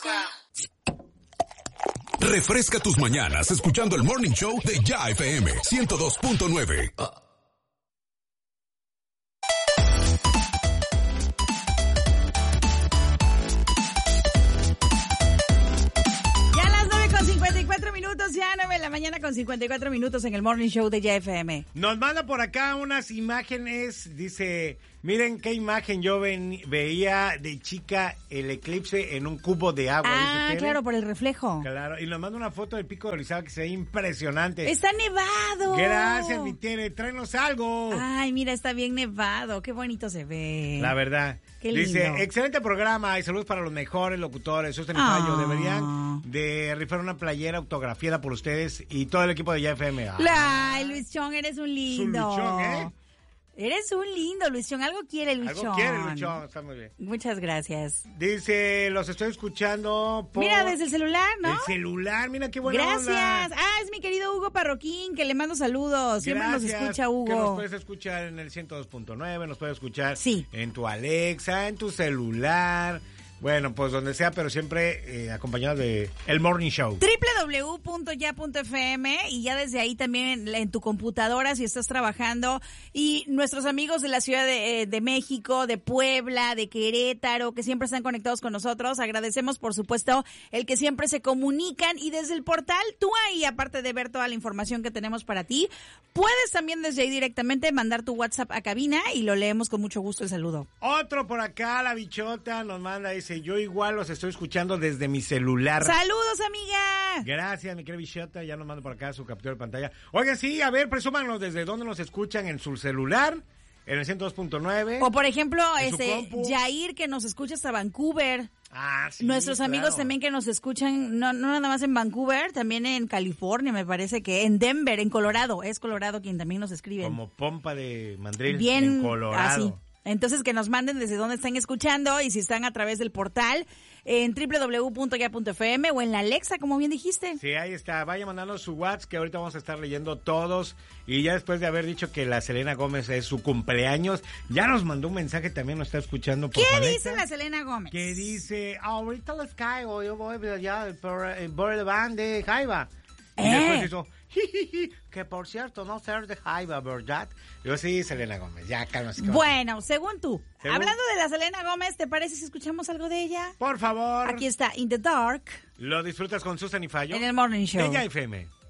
Refresca tus mañanas escuchando el Morning Show de Ya FM 102.9. Ya a las 9:54 minutos, ya 9 de la mañana con 54 minutos en el Morning Show de Ya FM. Nos manda por acá unas imágenes, dice, miren qué imagen yo veía de chica el eclipse en un cubo de agua. Ah, dice, claro, por el reflejo. Claro, y nos manda una foto del Pico de Orizaba que se ve impresionante. ¡Está nevado! Gracias, mi Tere, tráenos algo. Ay, mira, está bien nevado, qué bonito se ve. La verdad. Qué lindo. Dice, excelente programa y saludos para los mejores locutores. Susten y Fallo, deberían de rifar una playera autografiada por ustedes y todo el equipo de Ya FM. Ay, Luis Chong, eres un lindo. Su Luchón, ¿eh? Eres un lindo, Luis Chong. Algo quiere, Luis Chong. Algo quiere, Luchón, está muy bien. Muchas gracias. Dice, los estoy escuchando por... Mira, desde el celular, ¿no? El celular, mira qué buena Gracias. onda. Ah, es mi querido Hugo Parroquín, que le mando saludos. Siempre nos escucha, Hugo. Que nos puedes escuchar en el 102.9, nos puedes escuchar Sí. en tu Alexa, en tu celular. Bueno, pues donde sea, pero siempre acompañado de El Morning Show. www.ya.fm y ya desde ahí también en tu computadora si estás trabajando. Y nuestros amigos de la Ciudad de México, de Puebla, de Querétaro, que siempre están conectados con nosotros. Agradecemos, por supuesto, el que siempre se comunican. Y desde el portal, tú ahí, aparte de ver toda la información que tenemos para ti, puedes también desde ahí directamente mandar tu WhatsApp a cabina y lo leemos con mucho gusto el saludo. Otro por acá, la bichota nos manda, dice, yo igual los estoy escuchando desde mi celular. ¡Saludos, amiga! Gracias, mi querida bichota, ya nos manda por acá su captura de pantalla. Oigan, sí, a ver, presúmanos desde dónde nos escuchan en su celular, en el 102.9. O por ejemplo, Jair, que nos escucha hasta Vancouver. Ah, sí, Nuestros amigos también que nos escuchan, no nada más en Vancouver, también en California, me parece que en Denver, en Colorado. Es Colorado quien también nos escribe. Como pompa de mandril bien, en Colorado. Así. Entonces que nos manden desde dónde están escuchando y si están a través del portal en www.ya.fm o en la Alexa, como bien dijiste. Sí, ahí está. Vaya mandando su WhatsApp que ahorita vamos a estar leyendo todos. Y ya después de haber dicho que la Selena Gómez es su cumpleaños, ya nos mandó un mensaje, también nos está escuchando por ¿Qué Alexa, dice la Selena Gómez? Que dice, ahorita les caigo, yo voy allá por el van de Jaiba. Y después hizo, que por cierto, no ser de Jaiba, ¿verdad? Yo sí, Selena Gómez, ya cálmate. Bueno, según tú, hablando de la Selena Gómez, ¿te parece si escuchamos algo de ella? Por favor. Aquí está, In the Dark. Lo disfrutas con Susan y Fallo. En el Morning Show. De Ya FM.